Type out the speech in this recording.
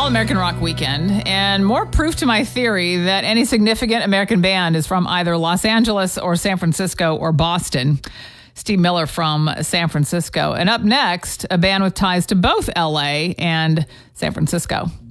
All-American Rock Weekend, and more proof to my theory that any significant American band is from either Los Angeles or San Francisco or Boston. Steve Miller from San Francisco. And up next, a band with ties to both L.A. and San Francisco.